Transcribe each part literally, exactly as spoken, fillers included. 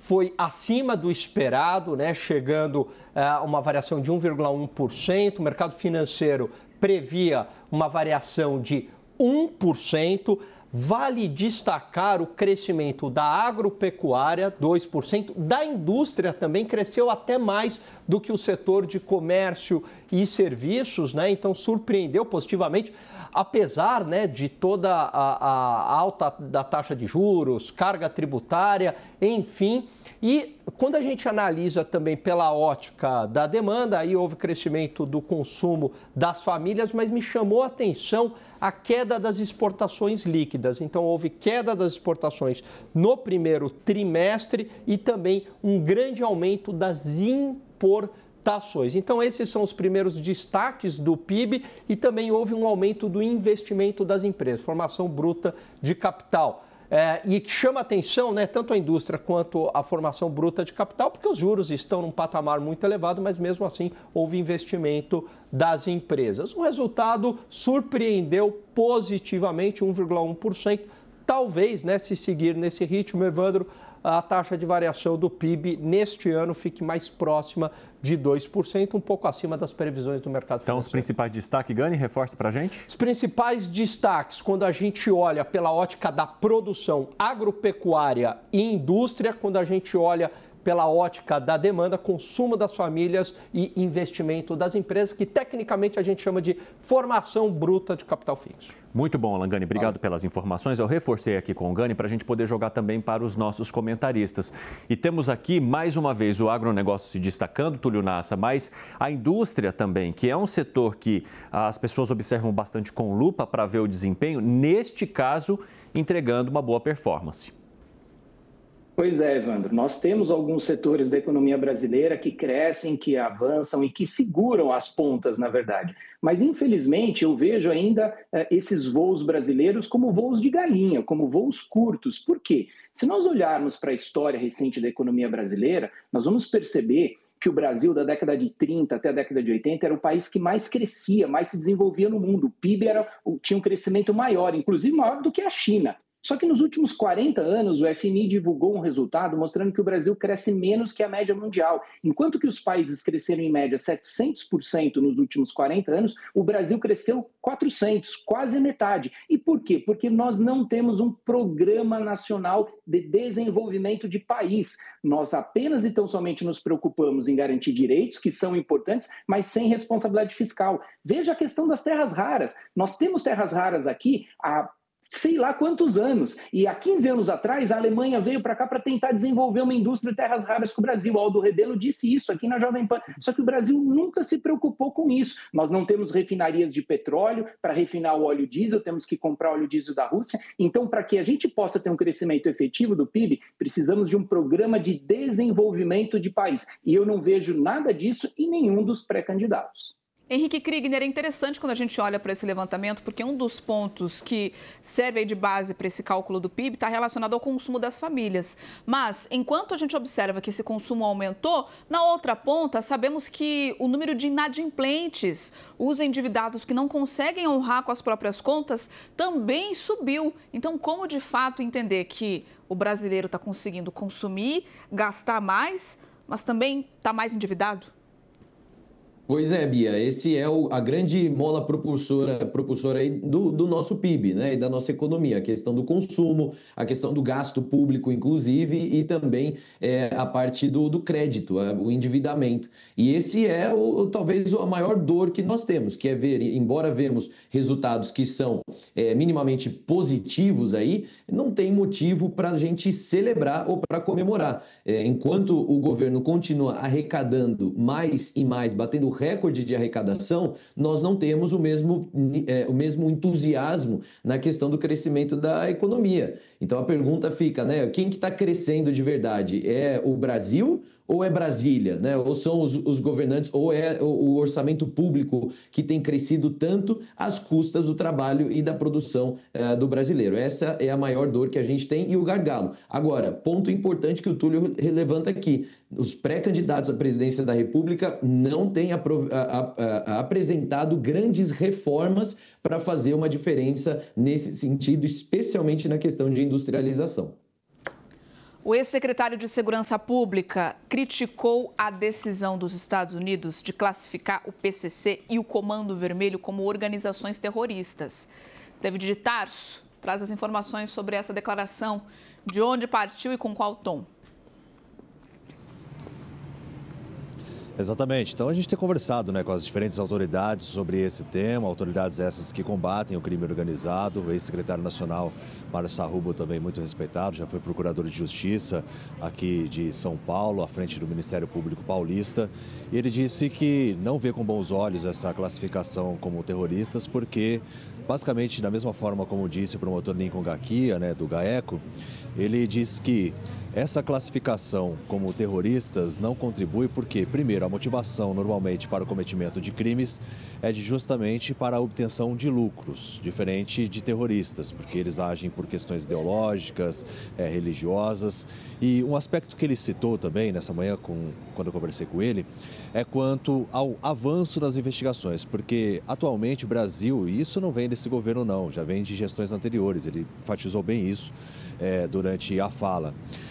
foi acima do esperado, né, chegando a uma variação de um vírgula um por cento. O mercado financeiro previa uma variação de um por cento. Vale destacar o crescimento da agropecuária, dois por cento, da indústria também cresceu até mais do que o setor de comércio e serviços, né? Então surpreendeu positivamente, apesar, né, de toda a, a alta da taxa de juros, carga tributária, enfim. E quando a gente analisa também pela ótica da demanda, aí houve crescimento do consumo das famílias, mas me chamou a atenção a queda das exportações líquidas. Então, houve queda das exportações no primeiro trimestre e também um grande aumento das importações. Então, esses são os primeiros destaques do P I B e também houve um aumento do investimento das empresas, formação bruta de capital. É, e que chama atenção, né, tanto a indústria quanto a formação bruta de capital, porque os juros estão num patamar muito elevado, mas mesmo assim houve investimento das empresas. O resultado surpreendeu positivamente, um vírgula um por cento. Talvez, né, se seguir nesse ritmo, Evandro, a taxa de variação do P I B neste ano fique mais próxima de dois por cento, um pouco acima das previsões do mercado financeiro. Então, os principais destaques, Gani, reforça para a gente? Os principais destaques, quando a gente olha pela ótica da produção agropecuária e indústria, quando a gente olha pela ótica da demanda, consumo das famílias e investimento das empresas, que tecnicamente a gente chama de formação bruta de capital fixo. Muito bom, Alan Gani. Obrigado ah. pelas informações. Eu reforcei aqui com o Gani para a gente poder jogar também para os nossos comentaristas. E temos aqui, mais uma vez, o agronegócio se destacando, Túlio Nassa, mas a indústria também, que é um setor que as pessoas observam bastante com lupa para ver o desempenho, neste caso, entregando uma boa performance. Pois é, Evandro, nós temos alguns setores da economia brasileira que crescem, que avançam e que seguram as pontas, na verdade. Mas, infelizmente, eu vejo ainda eh, esses voos brasileiros como voos de galinha, como voos curtos. Por quê? Se nós olharmos para a história recente da economia brasileira, nós vamos perceber que o Brasil, da década de trinta até a década de oitenta, era o país que mais crescia, mais se desenvolvia no mundo. O P I B era, tinha um crescimento maior, inclusive maior do que a China. Só que nos últimos quarenta anos, o F M I divulgou um resultado mostrando que o Brasil cresce menos que a média mundial. Enquanto que os países cresceram em média setecentos por cento nos últimos quarenta anos, o Brasil cresceu quatrocentos por cento, quase a metade. E por quê? Porque nós não temos um programa nacional de desenvolvimento de país. Nós apenas e tão somente nos preocupamos em garantir direitos, que são importantes, mas sem responsabilidade fiscal. Veja a questão das terras raras. Nós temos terras raras aqui há sei lá quantos anos. E há quinze anos atrás, a Alemanha veio para cá para tentar desenvolver uma indústria de terras raras com o Brasil. O Aldo Rebelo disse isso aqui na Jovem Pan. Só que o Brasil nunca se preocupou com isso. Nós não temos refinarias de petróleo para refinar o óleo diesel, temos que comprar óleo diesel da Rússia. Então, para que a gente possa ter um crescimento efetivo do P I B, precisamos de um programa de desenvolvimento de país. E eu não vejo nada disso em nenhum dos pré-candidatos. Henrique Kriegner, é interessante quando a gente olha para esse levantamento, porque um dos pontos que serve aí de base para esse cálculo do P I B está relacionado ao consumo das famílias. Mas, enquanto a gente observa que esse consumo aumentou, na outra ponta, sabemos que o número de inadimplentes, os endividados que não conseguem honrar com as próprias contas, também subiu. Então, como de fato entender que o brasileiro está conseguindo consumir, gastar mais, mas também está mais endividado? Pois é, Bia, esse é o, a grande mola propulsora, propulsora aí do, do nosso P I B, né, e da nossa economia, a questão do consumo, a questão do gasto público, inclusive, e também é, a parte do, do crédito, a, o endividamento. E esse é o, talvez a maior dor que nós temos, que é ver, embora vemos resultados que são é, minimamente positivos aí, não tem motivo para a gente celebrar ou para comemorar. É, enquanto o governo continua arrecadando mais e mais, batendo recorde de arrecadação, nós não temos o mesmo, é, o mesmo entusiasmo na questão do crescimento da economia. Então a pergunta fica, né, quem que está crescendo de verdade? É o Brasil ou é Brasília, né? Ou são os, os governantes, ou é o, o orçamento público que tem crescido tanto às custas do trabalho e da produção uh, do brasileiro? Essa é a maior dor que a gente tem e o gargalo. Agora, ponto importante que o Túlio levanta aqui, os pré-candidatos à presidência da República não têm apro- a, a, a, apresentado grandes reformas para fazer uma diferença nesse sentido, especialmente na questão de industrialização. O ex-secretário de Segurança Pública criticou a decisão dos Estados Unidos de classificar o P C C e o Comando Vermelho como organizações terroristas. David de Tarso traz as informações sobre essa declaração, de onde partiu e com qual tom. Exatamente. Então a gente tem conversado, né, com as diferentes autoridades sobre esse tema, autoridades essas que combatem o crime organizado. O ex-secretário nacional Mário Sarrubo, também muito respeitado, já foi procurador de justiça aqui de São Paulo, à frente do Ministério Público Paulista. E ele disse que não vê com bons olhos essa classificação como terroristas, porque, basicamente, da mesma forma como disse o promotor Lincoln Gaquia, né, do GAECO, ele diz que essa classificação como terroristas não contribui porque, primeiro, a motivação normalmente para o cometimento de crimes é de justamente para a obtenção de lucros, diferente de terroristas, porque eles agem por questões ideológicas, é, religiosas. E um aspecto que ele citou também nessa manhã, com, quando eu conversei com ele, é quanto ao avanço das investigações, porque atualmente o Brasil, e isso não vem desse governo não, já vem de gestões anteriores, ele enfatizou bem isso é, durante a fala.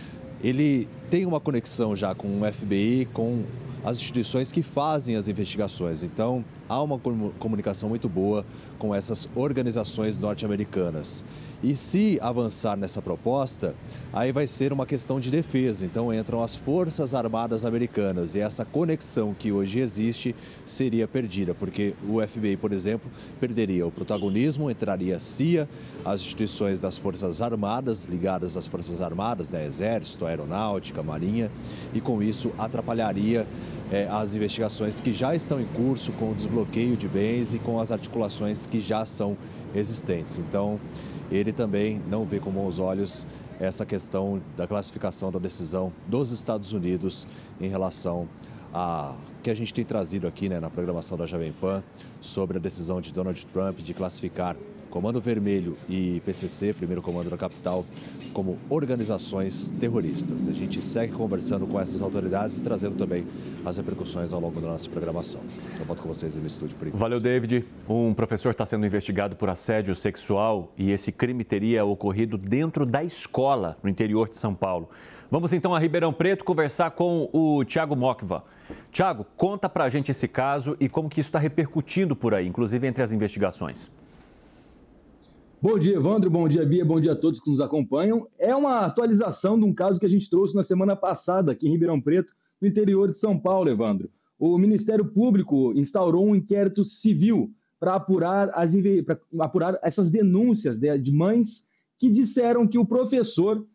Ele tem uma conexão já com o F B I, com as instituições que fazem as investigações. Então, há uma comunicação muito boa com essas organizações norte-americanas. E se avançar nessa proposta, aí vai ser uma questão de defesa. Então, entram as Forças Armadas Americanas e essa conexão que hoje existe seria perdida, porque o F B I, por exemplo, perderia o protagonismo, entraria a C I A, as instituições das Forças Armadas, ligadas às Forças Armadas, né, Exército, Aeronáutica, Marinha, e com isso atrapalharia é, as investigações que já estão em curso com o desbloqueio de bens e com as articulações que já são existentes. Então, ele também não vê com bons olhos essa questão da classificação da decisão dos Estados Unidos em relação a que a gente tem trazido aqui, né, na programação da Jovem Pan sobre a decisão de Donald Trump de classificar Comando Vermelho e P C C, Primeiro Comando da Capital, como organizações terroristas. A gente segue conversando com essas autoridades e trazendo também as repercussões ao longo da nossa programação. Eu volto com vocês aí no estúdio por enquanto. Valeu, David. Um professor está sendo investigado por assédio sexual e esse crime teria ocorrido dentro da escola, no interior de São Paulo. Vamos então a Ribeirão Preto conversar com o Thiago Mocva. Thiago, conta pra gente esse caso e como que isso está repercutindo por aí, inclusive entre as investigações. Bom dia, Evandro. Bom dia, Bia. Bom dia a todos que nos acompanham. É uma atualização de um caso que a gente trouxe na semana passada aqui em Ribeirão Preto, no interior de São Paulo, Evandro. O Ministério Público instaurou um inquérito civil para apurar, as, para apurar essas denúncias de, de mães que disseram que o professor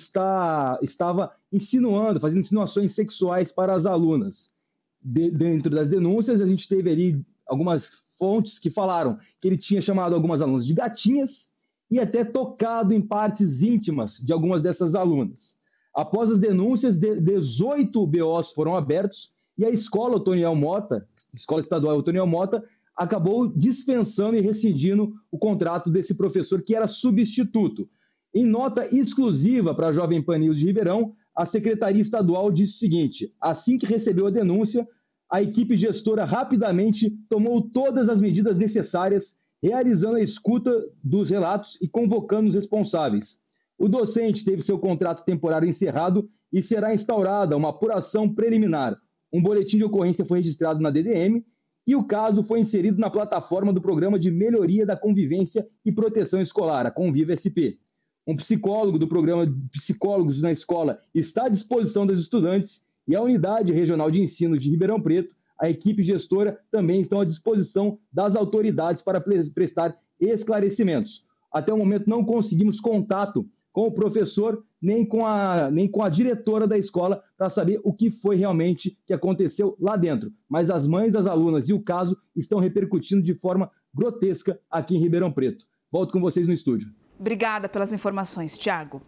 está, estava insinuando, fazendo insinuações sexuais para as alunas. De, dentro das denúncias, a gente teve ali algumas fontes que falaram que ele tinha chamado algumas alunas de gatinhas e até tocado em partes íntimas de algumas dessas alunas. Após as denúncias, dezoito B Os foram abertos e a escola Otoniel Mota, Escola Estadual Otoniel Mota, acabou dispensando e rescindindo o contrato desse professor que era substituto. Em nota exclusiva para a Jovem Pan News de Ribeirão, a Secretaria Estadual disse o seguinte: assim que recebeu a denúncia, a equipe gestora rapidamente tomou todas as medidas necessárias, realizando a escuta dos relatos e convocando os responsáveis. O docente teve seu contrato temporário encerrado e será instaurada uma apuração preliminar. Um boletim de ocorrência foi registrado na D D M e o caso foi inserido na plataforma do Programa de Melhoria da Convivência e Proteção Escolar, a Conviva S P. Um psicólogo do programa Psicólogos na Escola está à disposição dos estudantes e a Unidade Regional de Ensino de Ribeirão Preto, a equipe gestora, também estão à disposição das autoridades para prestar esclarecimentos. Até o momento não conseguimos contato com o professor, nem com a, nem com a diretora da escola, para saber o que foi realmente que aconteceu lá dentro. Mas as mães das alunas e o caso estão repercutindo de forma grotesca aqui em Ribeirão Preto. Volto com vocês no estúdio. Obrigada pelas informações, Thiago.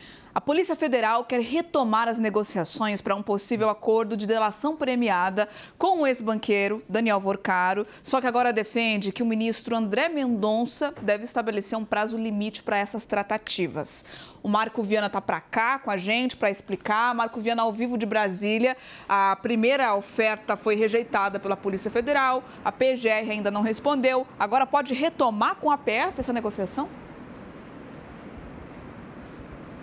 A Polícia Federal quer retomar as negociações para um possível acordo de delação premiada com o ex-banqueiro Daniel Vorcaro, só que agora defende que o ministro André Mendonça deve estabelecer um prazo limite para essas tratativas. O Marco Viana está para cá com a gente para explicar. Marco Viana, ao vivo de Brasília, a primeira oferta foi rejeitada pela Polícia Federal, a P G R ainda não respondeu. Agora pode retomar com a P F essa negociação?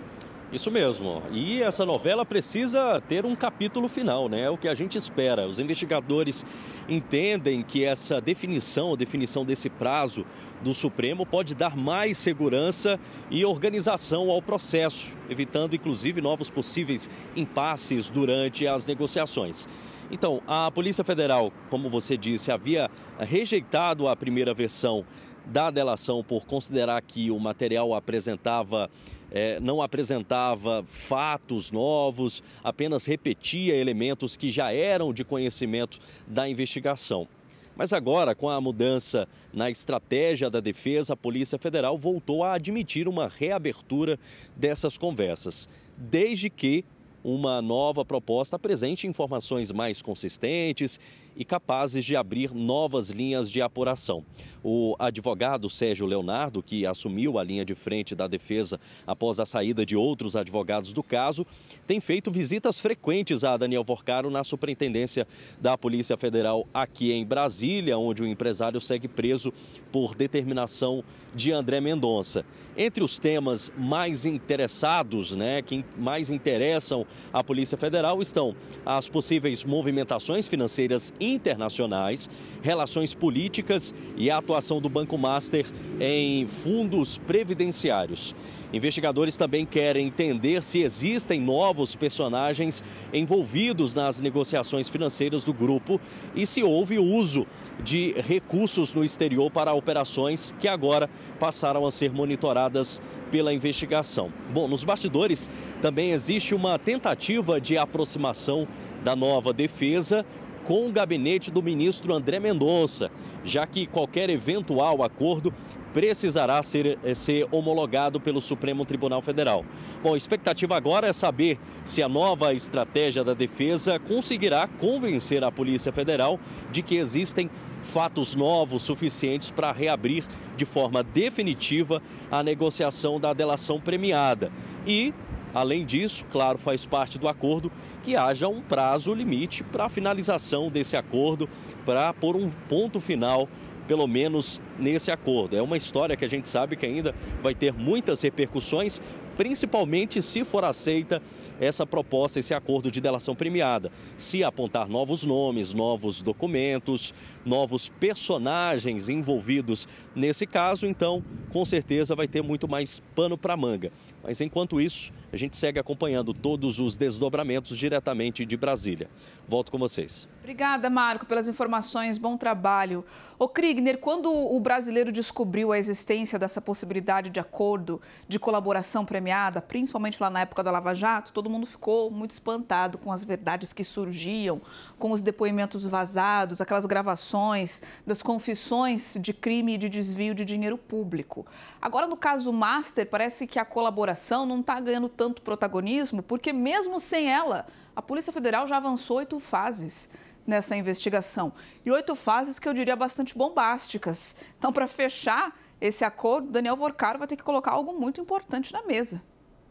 Isso mesmo. E essa novela precisa ter um capítulo final, né? É o que a gente espera. Os investigadores entendem que essa definição, a definição desse prazo do Supremo pode dar mais segurança e organização ao processo, evitando inclusive novos possíveis impasses durante as negociações. Então, a Polícia Federal, como você disse, havia rejeitado a primeira versão da delação por considerar que o material apresentava, eh, não apresentava fatos novos, apenas repetia elementos que já eram de conhecimento da investigação. Mas agora, com a mudança na estratégia da defesa, a Polícia Federal voltou a admitir uma reabertura dessas conversas, desde que uma nova proposta apresente informações mais consistentes e capazes de abrir novas linhas de apuração. O advogado Sérgio Leonardo, que assumiu a linha de frente da defesa após a saída de outros advogados do caso, tem feito visitas frequentes a Daniel Vorcaro na Superintendência da Polícia Federal aqui em Brasília, onde o empresário segue preso por determinação de André Mendonça. Entre os temas mais interessados, né, que mais interessam à Polícia Federal estão as possíveis movimentações financeiras internacionais, relações políticas e a atuação do Banco Master em fundos previdenciários. Investigadores também querem entender se existem novos personagens envolvidos nas negociações financeiras do grupo e se houve uso de recursos no exterior para operações que agora passaram a ser monitoradas pela investigação. Bom, nos bastidores também existe uma tentativa de aproximação da nova defesa com o gabinete do ministro André Mendonça, já que qualquer eventual acordo precisará ser, ser homologado pelo Supremo Tribunal Federal. Bom, a expectativa agora é saber se a nova estratégia da defesa conseguirá convencer a Polícia Federal de que existem fatos novos suficientes para reabrir de forma definitiva a negociação da delação premiada. E, além disso, claro, faz parte do acordo que haja um prazo limite para a finalização desse acordo, para pôr um ponto final pelo menos nesse acordo. É uma história que a gente sabe que ainda vai ter muitas repercussões, principalmente se for aceita essa proposta, esse acordo de delação premiada. Se apontar novos nomes, novos documentos, novos personagens envolvidos nesse caso, então, com certeza vai ter muito mais pano para manga. Mas, enquanto isso, a gente segue acompanhando todos os desdobramentos diretamente de Brasília. Volto com vocês. Obrigada, Marco, pelas informações. Bom trabalho. Ô, Kriegner, quando o brasileiro descobriu a existência dessa possibilidade de acordo de colaboração premiada, principalmente lá na época da Lava Jato, todo mundo ficou muito espantado com as verdades que surgiam, com os depoimentos vazados, aquelas gravações das confissões de crime e de desvio de dinheiro público. Agora, no caso Master, parece que a colaboração não está ganhando tanto protagonismo, porque mesmo sem ela, a Polícia Federal já avançou oito fases nessa investigação. E oito fases que eu diria bastante bombásticas. Então, para fechar esse acordo, Daniel Vorcaro vai ter que colocar algo muito importante na mesa.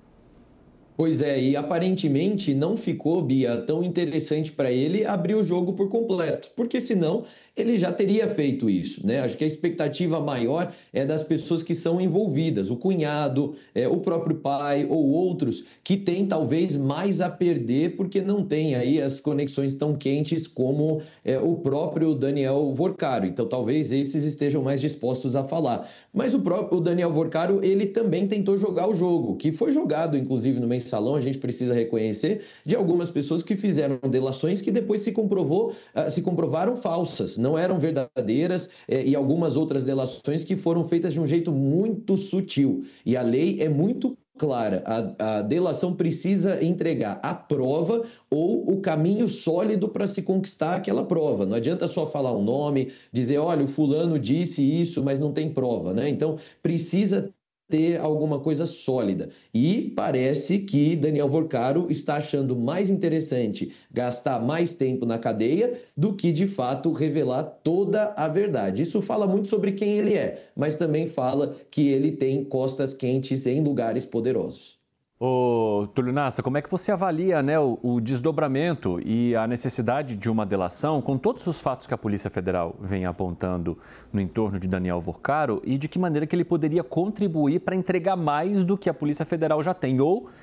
Pois é, e aparentemente não ficou, Bia, tão interessante para ele abrir o jogo por completo, porque senão ele já teria feito isso, né? Acho que a expectativa maior é das pessoas que são envolvidas, o cunhado, é, o próprio pai ou outros que têm talvez mais a perder porque não tem aí as conexões tão quentes como é, o próprio Daniel Vorcaro. Então talvez esses estejam mais dispostos a falar. Mas o próprio Daniel Vorcaro, ele também tentou jogar o jogo, que foi jogado inclusive no Mensalão, a gente precisa reconhecer, de algumas pessoas que fizeram delações que depois se comprovou, uh, se comprovaram falsas, não eram verdadeiras, eh, e algumas outras delações que foram feitas de um jeito muito sutil. E a lei é muito clara, a, a delação precisa entregar a prova ou o caminho sólido para se conquistar aquela prova. Não adianta só falar um nome, dizer, olha, o fulano disse isso, mas não tem prova, né? Então, precisa ter alguma coisa sólida. E parece que Daniel Vorcaro está achando mais interessante gastar mais tempo na cadeia do que, de fato, revelar toda a verdade. Isso fala muito sobre quem ele é, mas também fala que ele tem costas quentes em lugares poderosos. Ô, Túlio Nassa, como é que você avalia, né, o, o desdobramento e a necessidade de uma delação com todos os fatos que a Polícia Federal vem apontando no entorno de Daniel Vorcaro e de que maneira que ele poderia contribuir para entregar mais do que a Polícia Federal já tem ou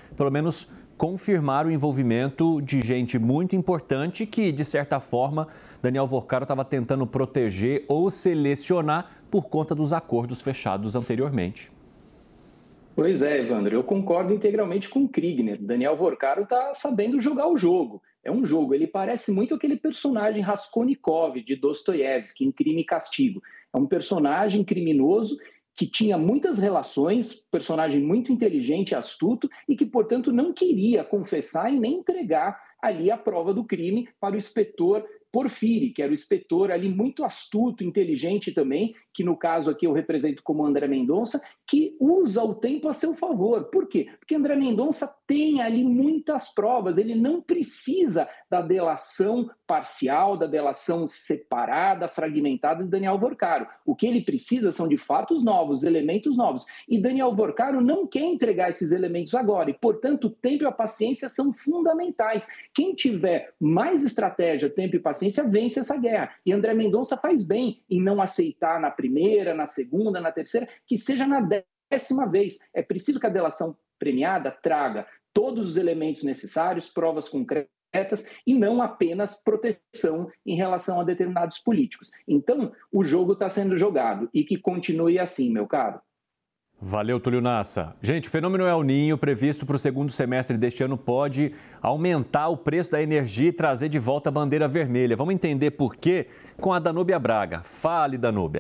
pelo menos, confirmar o envolvimento de gente muito importante que, de certa forma, Daniel Vorcaro estava tentando proteger ou selecionar por conta dos acordos fechados anteriormente. Pois é, Evandro, eu concordo integralmente com o Kriegner. Daniel Vorcaro está sabendo jogar o jogo. É um jogo, ele parece muito aquele personagem Raskolnikov de Dostoiévski em Crime e Castigo. É um personagem criminoso que tinha muitas relações, personagem muito inteligente e astuto e que, portanto, não queria confessar e nem entregar ali a prova do crime para o inspetor Porfírio, que era o inspetor ali muito astuto, inteligente também, que no caso aqui eu represento como André Mendonça, que usa o tempo a seu favor. Por quê? Porque André Mendonça tem ali muitas provas, ele não precisa da delação parcial, da delação separada, fragmentada de Daniel Vorcaro. O que ele precisa são de fatos novos, elementos novos. E Daniel Vorcaro não quer entregar esses elementos agora, e portanto o tempo e a paciência são fundamentais. Quem tiver mais estratégia, tempo e paciência, vence essa guerra. E André Mendonça faz bem em não aceitar na primeira, na segunda, na terceira, que seja na décima vez. É preciso que a delação premiada traga todos os elementos necessários, provas concretas e não apenas proteção em relação a determinados políticos. Então, o jogo está sendo jogado e que continue assim, meu caro. Valeu, Túlio Nassa. Gente, o fenômeno El Niño previsto para o segundo semestre deste ano pode aumentar o preço da energia e trazer de volta a bandeira vermelha. Vamos entender por quê com a Danúbia Braga. Fale, Danúbia.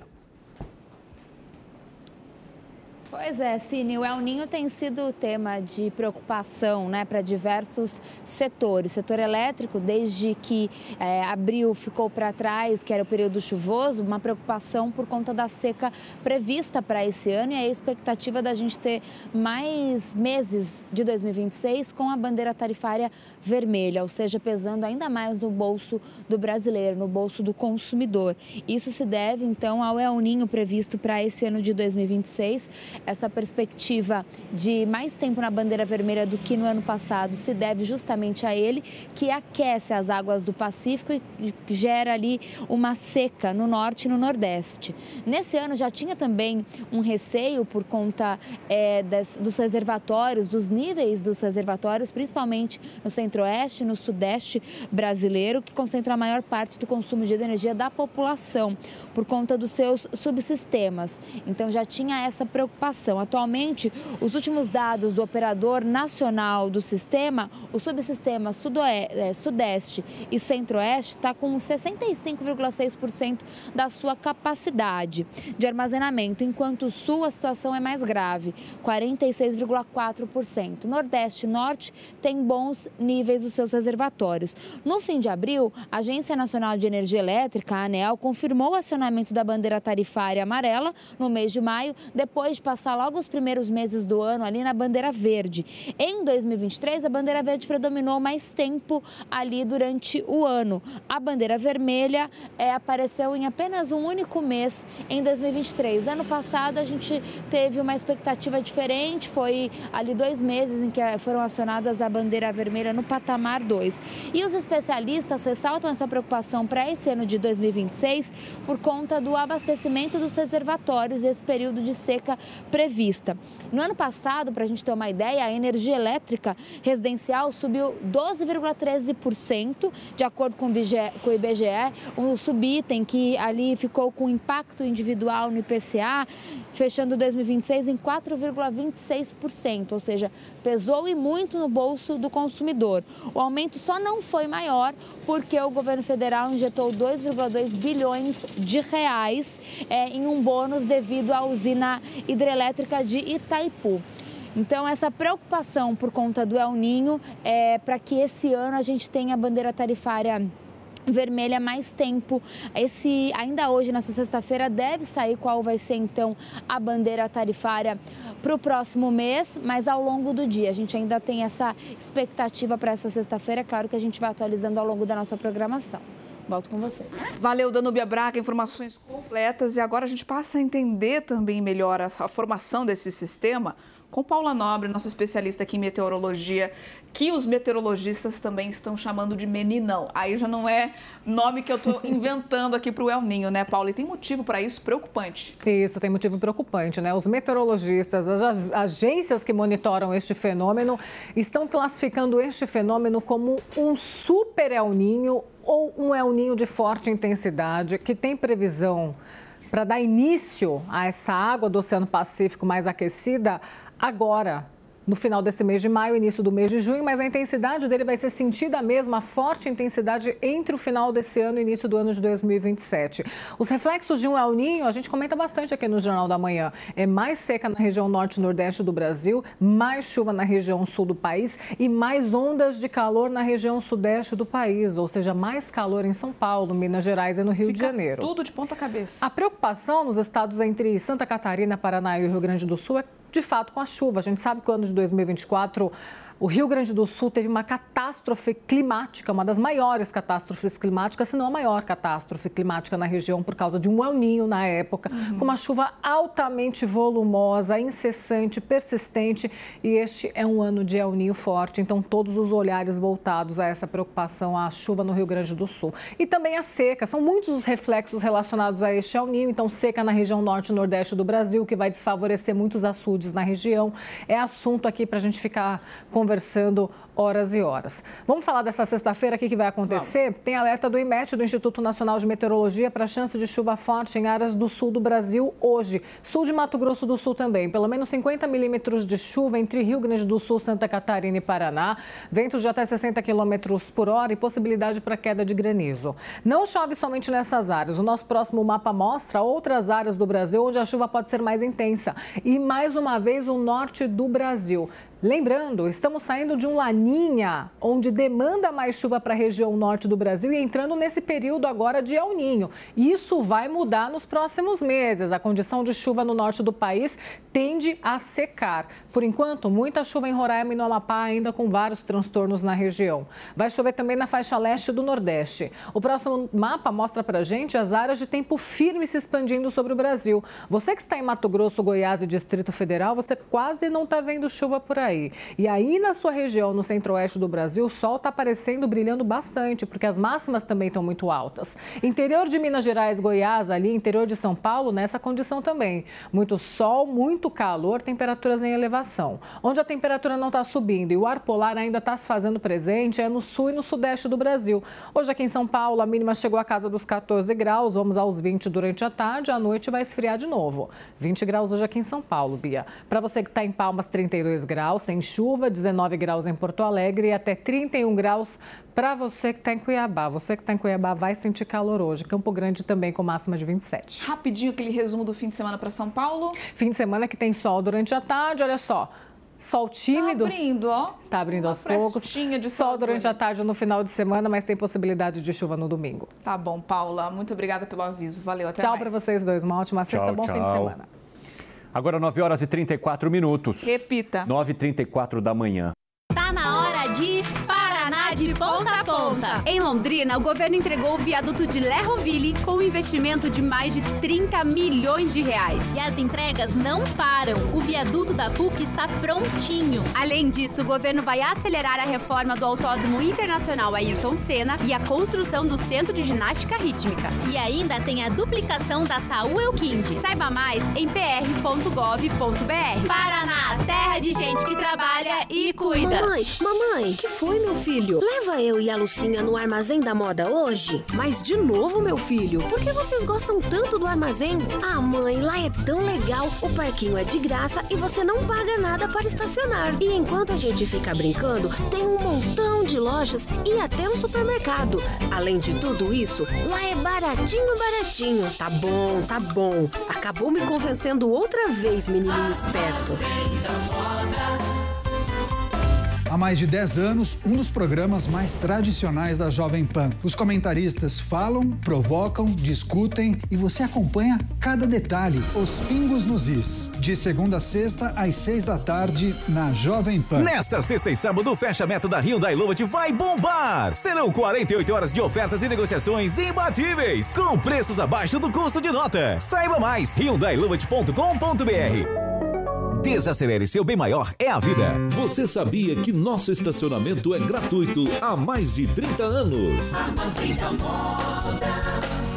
Pois é, Cine, o El Niño tem sido tema de preocupação, né, para diversos setores. O setor elétrico, desde que é, abril ficou para trás, que era o período chuvoso, uma preocupação por conta da seca prevista para esse ano e a expectativa da gente ter mais meses de dois mil e vinte e seis com a bandeira tarifária vermelha, ou seja, pesando ainda mais no bolso do brasileiro, no bolso do consumidor. Isso se deve, então, ao El Niño previsto para esse ano de dois mil e vinte e seis. Essa perspectiva de mais tempo na bandeira vermelha do que no ano passado se deve justamente a ele, que aquece as águas do Pacífico e gera ali uma seca no norte e no nordeste. Nesse ano já tinha também um receio por conta é, das, dos reservatórios, dos níveis dos reservatórios, principalmente no centro-oeste e no sudeste brasileiro, que concentram a maior parte do consumo de energia da população, por conta dos seus subsistemas. Então já tinha essa preocupação. Atualmente, os últimos dados do Operador Nacional do Sistema, o subsistema Sudeste e Centro-Oeste está com sessenta e cinco vírgula seis por cento da sua capacidade de armazenamento, enquanto o Sul a situação é mais grave, quarenta e seis vírgula quatro por cento. Nordeste e Norte têm bons níveis dos seus reservatórios. No fim de abril, a Agência Nacional de Energia Elétrica, a ANEEL, confirmou o acionamento da bandeira tarifária amarela no mês de maio, depois de passar logo os primeiros meses do ano ali na bandeira verde. Em dois mil e vinte e três, a bandeira verde predominou mais tempo ali durante o ano. A bandeira vermelha é, apareceu em apenas um único mês em dois mil e vinte e três. Ano passado, a gente teve uma expectativa diferente, foi ali dois meses em que foram acionadas a bandeira vermelha no patamar dois. E os especialistas ressaltam essa preocupação para esse ano de dois mil e vinte e seis por conta do abastecimento dos reservatórios e esse período de seca prevista. No ano passado, para a gente ter uma ideia, a energia elétrica residencial subiu doze vírgula treze por cento, de acordo com o I B G E, o subitem que ali ficou com impacto individual no I P C A, fechando dois mil e vinte e seis em quatro vírgula vinte e seis por cento, ou seja, pesou e muito no bolso do consumidor. O aumento só não foi maior porque o governo federal injetou dois vírgula dois bilhões de reais é, em um bônus devido à usina hidrelétrica de Itaipu. Então, essa preocupação por conta do El Niño é para que esse ano a gente tenha a bandeira tarifária vermelha mais tempo. Esse, ainda hoje, nessa sexta-feira, deve sair qual vai ser, então, a bandeira tarifária para o próximo mês, mas ao longo do dia. A gente ainda tem essa expectativa para essa sexta-feira. É claro que a gente vai atualizando ao longo da nossa programação. Volto com vocês. Valeu, Danúbia Braga, informações completas. E agora a gente passa a entender também melhor a formação desse sistema com Paula Nobre, nossa especialista aqui em meteorologia, que os meteorologistas também estão chamando de meninão. Aí já não é nome que eu estou inventando aqui para o El Ninho, né, Paula? E tem motivo para isso preocupante. Isso, tem motivo preocupante, né? Os meteorologistas, as agências que monitoram este fenômeno, estão classificando este fenômeno como um super El Ninho ou um El Ninho de forte intensidade, que tem previsão para dar início a essa água do Oceano Pacífico mais aquecida agora, no final desse mês de maio, início do mês de junho, mas a intensidade dele vai ser sentida mesmo, a forte intensidade entre o final desse ano e o início do ano de dois mil e vinte e sete. Os reflexos de um El Ninho, a gente comenta bastante aqui no Jornal da Manhã. É mais seca na região norte e nordeste do Brasil, mais chuva na região sul do país e mais ondas de calor na região sudeste do país, ou seja, mais calor em São Paulo, Minas Gerais e no Rio Fica de Janeiro. Tudo de ponta cabeça. A preocupação nos estados entre Santa Catarina, Paraná e o Rio Grande do Sul é de fato com a chuva. A gente sabe que o ano de dois mil e vinte e quatro, o Rio Grande do Sul teve uma catástrofe climática, uma das maiores catástrofes climáticas, se não a maior catástrofe climática na região, por causa de um El Ninho na época, uhum. com uma chuva altamente volumosa, incessante, persistente, e este é um ano de El Ninho forte, então todos os olhares voltados a essa preocupação, à chuva no Rio Grande do Sul. E também a seca, são muitos os reflexos relacionados a este El Ninho, então seca na região norte e nordeste do Brasil, que vai desfavorecer muitos açudes na região, é assunto aqui para a gente ficar conversando conversando horas e horas. Vamos falar dessa sexta-feira aqui que vai acontecer? Vamos. Tem alerta do IMET, do Instituto Nacional de Meteorologia, para chance de chuva forte em áreas do sul do Brasil hoje. Sul de Mato Grosso do Sul também. Pelo menos cinquenta milímetros de chuva entre Rio Grande do Sul, Santa Catarina e Paraná. Ventos de até sessenta quilômetros por hora e possibilidade para queda de granizo. Não chove somente nessas áreas. O nosso próximo mapa mostra outras áreas do Brasil onde a chuva pode ser mais intensa. E mais uma vez o norte do Brasil. Lembrando, estamos saindo de um Laninha, onde demanda mais chuva para a região norte do Brasil e entrando nesse período agora de El Ninho. Isso vai mudar nos próximos meses. A condição de chuva no norte do país tende a secar. Por enquanto, muita chuva em Roraima e no Amapá, ainda com vários transtornos na região. Vai chover também na faixa leste do Nordeste. O próximo mapa mostra para a gente as áreas de tempo firme se expandindo sobre o Brasil. Você que está em Mato Grosso, Goiás e Distrito Federal, você quase não está vendo chuva por aí. E aí na sua região, no centro-oeste do Brasil, o sol está aparecendo, brilhando bastante, porque as máximas também estão muito altas. Interior de Minas Gerais, Goiás, ali, interior de São Paulo, nessa condição também. Muito sol, muito calor, temperaturas em elevação. Onde a temperatura não está subindo e o ar polar ainda está se fazendo presente é no sul e no sudeste do Brasil. Hoje aqui em São Paulo, a mínima chegou à casa dos quatorze graus, vamos aos vinte durante a tarde, à noite vai esfriar de novo. vinte graus hoje aqui em São Paulo, Bia. Para você que está em Palmas, trinta e dois graus, sem chuva, dezenove graus em Porto Alegre e até trinta e um graus para você que está em Cuiabá. Você que está em Cuiabá vai sentir calor hoje. Campo Grande também com máxima de vinte e sete. Rapidinho aquele resumo do fim de semana para São Paulo. Fim de semana que tem sol durante a tarde, olha só. Sol tímido. Tá abrindo, ó. Tá abrindo aos poucos. De sol durante a tarde no final de semana, mas tem possibilidade de chuva no domingo. Tá bom, Paula. Muito obrigada pelo aviso. Valeu, até tchau mais. Tchau para vocês dois. Uma ótima sexta, bom tchau. fim de semana. Agora nove horas e trinta e quatro minutos. Repita. nove e trinta e quatro da manhã. Tá na hora de Paraná de ponta a ponta. Em Londrina, o governo entregou o viaduto de Lerroville com um investimento de mais de trinta milhões de reais. E as entregas não param. O viaduto da P U C está prontinho. Além disso, o governo vai acelerar a reforma do Autódromo Internacional Ayrton Senna e a construção do Centro de Ginástica Rítmica. E ainda tem a duplicação da Saúl Euquinde. Saiba mais em p r ponto gov ponto b r. Paraná, terra de gente que trabalha e cuida. Mamãe, mamãe, que foi, meu filho? Leva eu e a Lucinha no Armazém da Moda hoje? Mas de novo, meu filho, por que vocês gostam tanto do armazém? Ah, mãe, lá é tão legal, o parquinho é de graça e você não paga nada para estacionar. E enquanto a gente fica brincando, tem um montão de lojas e até um supermercado. Além de tudo isso, lá é baratinho, baratinho. Tá bom, tá bom. Acabou me convencendo outra vez, menininho esperto. Há mais de dez anos, um dos programas mais tradicionais da Jovem Pan. Os comentaristas falam, provocam, discutem e você acompanha cada detalhe, os pingos nos is. De segunda a sexta, às seis da tarde, na Jovem Pan. Nesta sexta e sábado, o fechamento da Hyundai Lovat vai bombar! Serão quarenta e oito horas de ofertas e negociações imbatíveis, com preços abaixo do custo de nota. Saiba mais, hyundai lovat ponto com ponto b r. Desacelere, seu bem maior é a vida. Você sabia que nosso estacionamento é gratuito há mais de trinta anos? Armazém da Moda.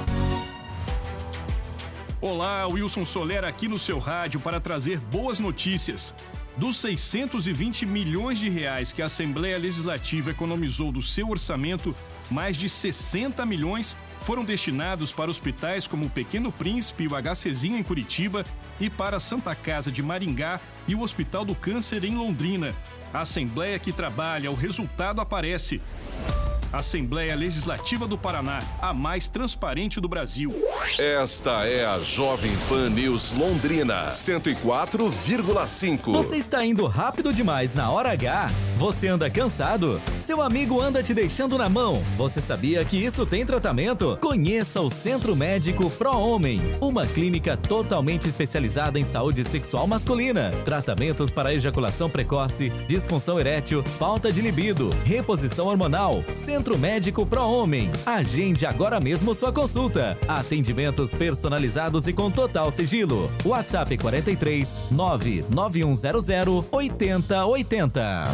Olá, Wilson Soler aqui no seu rádio para trazer boas notícias. Dos seiscentos e vinte milhões de reais que a Assembleia Legislativa economizou do seu orçamento, mais de sessenta milhões foram destinados para hospitais como o Pequeno Príncipe e o HCzinho em Curitiba e para a Santa Casa de Maringá e o Hospital do Câncer em Londrina. A Assembleia que trabalha, o resultado aparece. Assembleia Legislativa do Paraná, a mais transparente do Brasil. Esta é a Jovem Pan News Londrina, cento e quatro vírgula cinco. Você está indo rápido demais na hora H? Você anda cansado? Seu amigo anda te deixando na mão? Você sabia que isso tem tratamento? Conheça o Centro Médico Pro Homem, uma clínica totalmente especializada em saúde sexual masculina. Tratamentos para ejaculação precoce, disfunção erétil, falta de libido, reposição hormonal. Centro Médico Pro Homem. Agende agora mesmo sua consulta. Atendimentos personalizados e com total sigilo. WhatsApp quarenta e três, nove nove um zero zero, oito zero oito zero.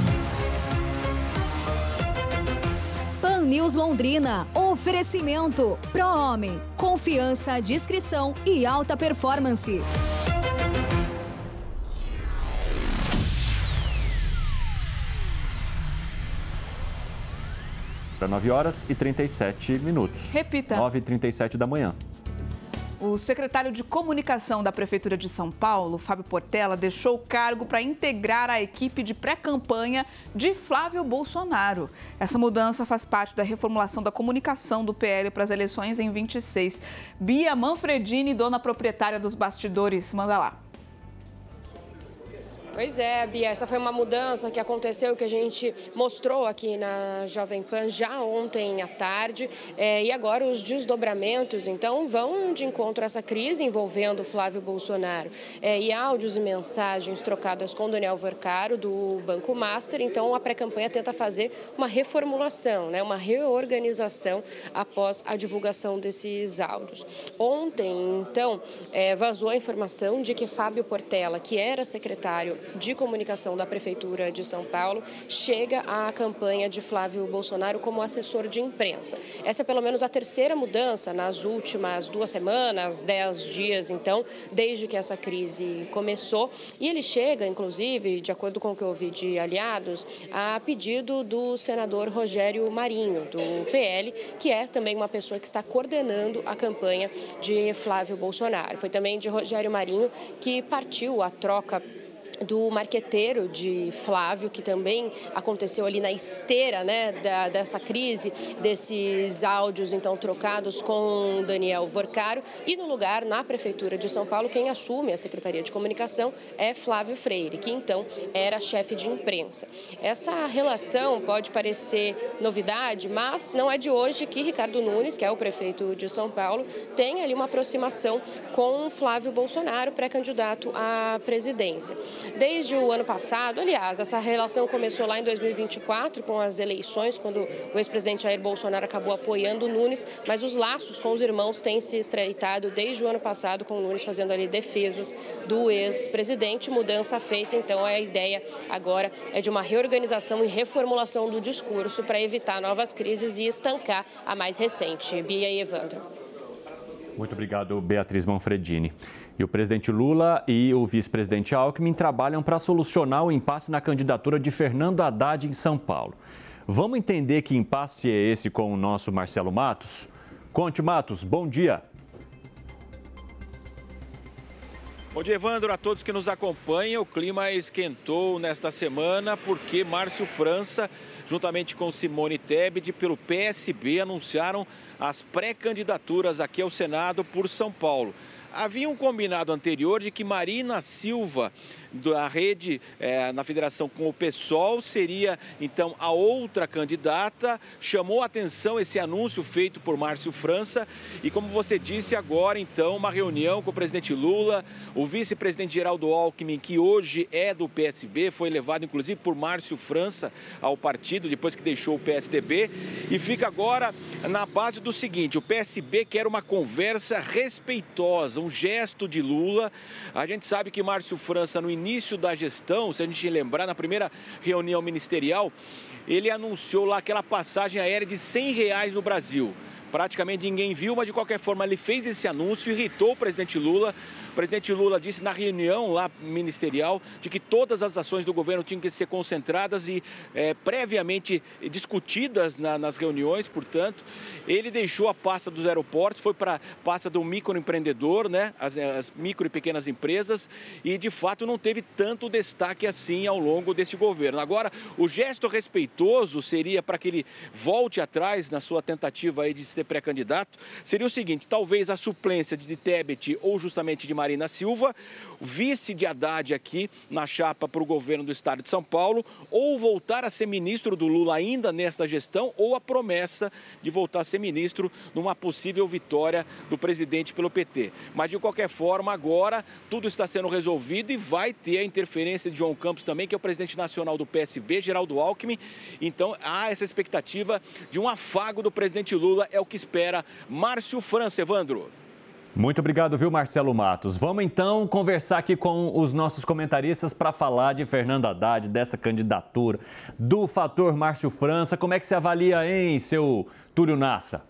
Pan News Londrina. Oferecimento. Pro Homem. Confiança, discrição e alta performance. nove horas e trinta e sete minutos. Repita. nove e trinta e sete da manhã. O secretário de Comunicação da Prefeitura de São Paulo, Fábio Portela, deixou o cargo para integrar a equipe de pré-campanha de Flávio Bolsonaro. Essa mudança faz parte da reformulação da comunicação do P L para as eleições em vinte e seis. Bia Manfredini, dona proprietária dos bastidores, manda lá. Pois é, Bia, essa foi uma mudança que aconteceu, que a gente mostrou aqui na Jovem Pan já ontem à tarde, é, e agora os desdobramentos, então, vão de encontro a essa crise envolvendo Flávio Bolsonaro. É, e áudios e mensagens trocadas com Daniel Vercaro, do Banco Master, então a pré-campanha tenta fazer uma reformulação, né, uma reorganização após a divulgação desses áudios. Ontem, então, é, vazou a informação de que Fábio Portela, que era secretário de Comunicação da Prefeitura de São Paulo, chega à campanha de Flávio Bolsonaro como assessor de imprensa. Essa é pelo menos a terceira mudança nas últimas duas semanas, dez dias, então, desde que essa crise começou. E ele chega, inclusive, de acordo com o que eu ouvi de aliados, a pedido do senador Rogério Marinho, do P L, que é também uma pessoa que está coordenando a campanha de Flávio Bolsonaro. Foi também de Rogério Marinho que partiu a troca do marqueteiro de Flávio, que também aconteceu ali na esteira, né, da, dessa crise, desses áudios então trocados com Daniel Vercaro, e no lugar, na Prefeitura de São Paulo, quem assume a Secretaria de Comunicação é Flávio Freire, que então era chefe de imprensa. Essa relação pode parecer novidade, mas não é de hoje que Ricardo Nunes, que é o prefeito de São Paulo, tem ali uma aproximação com Flávio Bolsonaro, pré-candidato à presidência. Desde o ano passado, aliás, essa relação começou lá em dois mil e vinte e quatro com as eleições, quando o ex-presidente Jair Bolsonaro acabou apoiando o Nunes, mas os laços com os irmãos têm se estreitado desde o ano passado, com o Nunes fazendo ali defesas do ex-presidente. Mudança feita, então a ideia agora é de uma reorganização e reformulação do discurso para evitar novas crises e estancar a mais recente. Bia e Evandro. Muito obrigado, Beatriz Manfredini. E o presidente Lula e o vice-presidente Alckmin trabalham para solucionar o impasse na candidatura de Fernando Haddad em São Paulo. Vamos entender que impasse é esse com o nosso Marcelo Matos? Conte, Matos, bom dia. Bom dia, Evandro, a todos que nos acompanham. O clima esquentou nesta semana porque Márcio França, juntamente com Simone Tebet, pelo P S B, anunciaram as pré-candidaturas aqui ao Senado por São Paulo. Havia um combinado anterior de que Marina Silva, da rede é, na federação com o PSOL, seria então a outra candidata. Chamou a atenção esse anúncio feito por Márcio França e, como você disse, agora então uma reunião com o presidente Lula, o vice-presidente Geraldo Alckmin, que hoje é do P S B, foi levado inclusive por Márcio França ao partido depois que deixou o P S D B, e fica agora na base do seguinte: o P S B quer uma conversa respeitosa, um gesto de Lula. A gente sabe que Márcio França, no início da gestão, se a gente lembrar, na primeira reunião ministerial, ele anunciou lá aquela passagem aérea de cem reais no Brasil. Praticamente ninguém viu, mas de qualquer forma ele fez esse anúncio, irritou o presidente Lula. O presidente Lula disse na reunião lá ministerial de que todas as ações do governo tinham que ser concentradas e é, previamente discutidas na, nas reuniões, portanto. Ele deixou a pasta dos aeroportos, foi para a pasta do microempreendedor, né, as, as micro e pequenas empresas, e de fato não teve tanto destaque assim ao longo desse governo. Agora, o gesto respeitoso seria para que ele volte atrás na sua tentativa aí de ser pré-candidato, seria o seguinte: talvez a suplência de Tebet ou justamente de Marina Silva, vice de Haddad aqui na chapa para o governo do estado de São Paulo, ou voltar a ser ministro do Lula ainda nesta gestão, ou a promessa de voltar a ser ministro numa possível vitória do presidente pelo P T. Mas, de qualquer forma, agora tudo está sendo resolvido e vai ter a interferência de João Campos também, que é o presidente nacional do P S B, Geraldo Alckmin. Então, há essa expectativa de um afago do presidente Lula, é o que espera Márcio França. Evandro. Muito obrigado, viu, Marcelo Matos? Vamos então conversar aqui com os nossos comentaristas para falar de Fernando Haddad, dessa candidatura, do fator Márcio França. Como é que você avalia, hein, seu Túlio Nassa?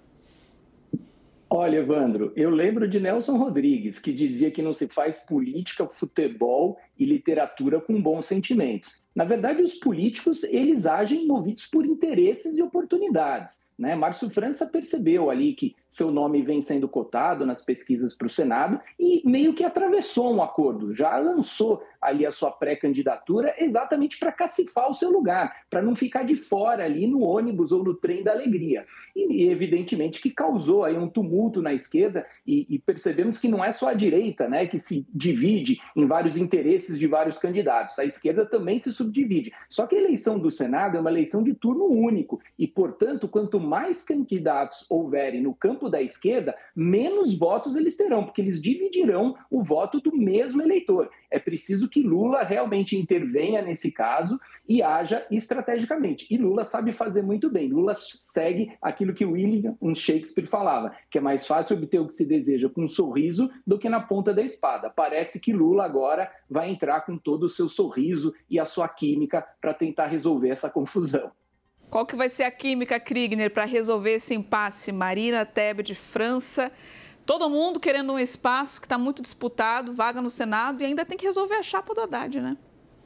Olha, Evandro, eu lembro de Nelson Rodrigues, que dizia que não se faz política, futebol e literatura com bons sentimentos. Na verdade, os políticos, eles agem movidos por interesses e oportunidades, né? Márcio França percebeu ali que seu nome vem sendo cotado nas pesquisas para o Senado e meio que atravessou um acordo, já lançou ali a sua pré-candidatura exatamente para cacifar o seu lugar, para não ficar de fora ali no ônibus ou no trem da alegria. E evidentemente que causou aí um tumulto na esquerda e, e percebemos que não é só a direita, né, que se divide em vários interesses de vários candidatos. A esquerda também se subdivide. Só que a eleição do Senado é uma eleição de turno único e, portanto, quanto mais candidatos houverem no campo da esquerda, menos votos eles terão, porque eles dividirão o voto do mesmo eleitor. É preciso que Lula realmente intervenha nesse caso e haja estrategicamente. E Lula sabe fazer muito bem. Lula segue aquilo que William Shakespeare falava, que é mais fácil obter o que se deseja com um sorriso do que na ponta da espada. Parece que Lula agora vai entrar com todo o seu sorriso e a sua química para tentar resolver essa confusão. Qual que vai ser a química, Kriegner, para resolver esse impasse? Marina, Tebet, França, todo mundo querendo um espaço que está muito disputado, vaga no Senado, e ainda tem que resolver a chapa do Haddad, né?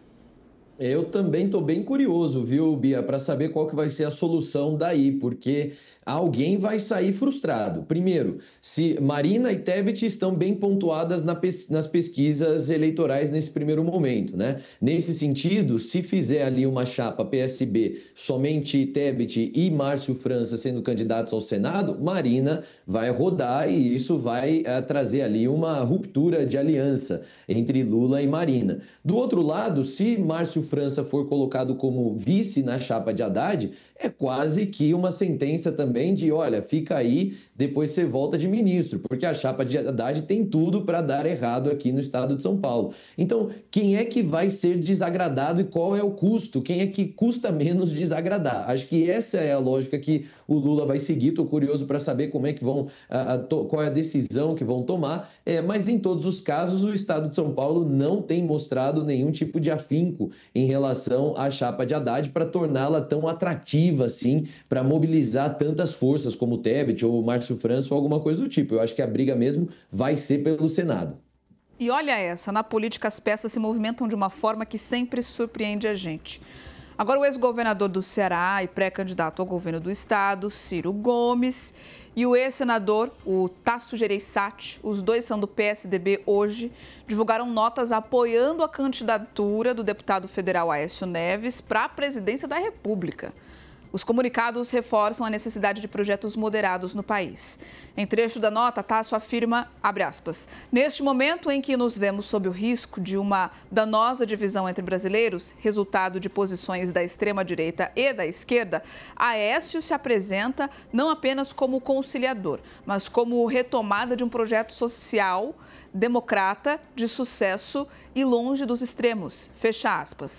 Eu também estou bem curioso, viu, Bia, para saber qual que vai ser a solução daí, porque alguém vai sair frustrado. Primeiro, se Marina e Tebet estão bem pontuadas na pes- nas pesquisas eleitorais nesse primeiro momento, né? Nesse sentido, se fizer ali uma chapa P S B, somente Tebet e Márcio França sendo candidatos ao Senado, Marina vai rodar e isso vai uh, trazer ali uma ruptura de aliança entre Lula e Marina. Do outro lado, se Márcio França for colocado como vice na chapa de Haddad, é quase que uma sentença também de, olha, fica aí, depois você volta de ministro, porque a chapa de Haddad tem tudo para dar errado aqui no estado de São Paulo. Então, quem é que vai ser desagradado e qual é o custo? Quem é que custa menos desagradar? Acho que essa é a lógica que o Lula vai seguir. Estou curioso para saber como é que vão, a, a, to, qual é a decisão que vão tomar, é, mas em todos os casos o estado de São Paulo não tem mostrado nenhum tipo de afinco em relação à chapa de Haddad para torná-la tão atrativa assim, para mobilizar tantas forças como o Tebet ou o Márcio França ou alguma coisa do tipo. Eu acho que a briga mesmo vai ser pelo Senado. E olha essa, na política as peças se movimentam de uma forma que sempre surpreende a gente. Agora o ex-governador do Ceará e pré-candidato ao governo do estado, Ciro Gomes, e o ex-senador, o Tasso Gereissati, os dois são do P S D B hoje, divulgaram notas apoiando a candidatura do deputado federal Aécio Neves para a presidência da República. Os comunicados reforçam a necessidade de projetos moderados no país. Em trecho da nota, Tasso afirma, abre aspas, neste momento em que nos vemos sob o risco de uma danosa divisão entre brasileiros, resultado de posições da extrema-direita e da esquerda, Aécio se apresenta não apenas como conciliador, mas como retomada de um projeto social, democrata, de sucesso e longe dos extremos, fecha aspas.